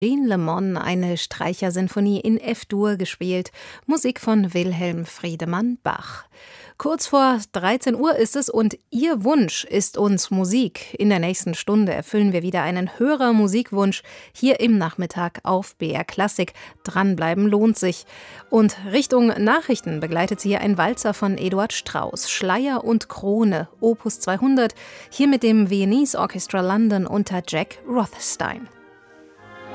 Jean Le Mon, eine Streichersinfonie in F-Dur gespielt, Musik von Wilhelm Friedemann Bach. Kurz vor 13 Uhr ist es und Ihr Wunsch ist uns Musik. In der nächsten Stunde erfüllen wir wieder einen Hörermusikwunsch hier im Nachmittag auf BR Klassik. Dranbleiben lohnt sich. Und Richtung Nachrichten begleitet Sie hier ein Walzer von Eduard Strauss, Schleier und Krone, Opus 200, hier mit dem Viennese Orchestra London unter Jack Rothstein.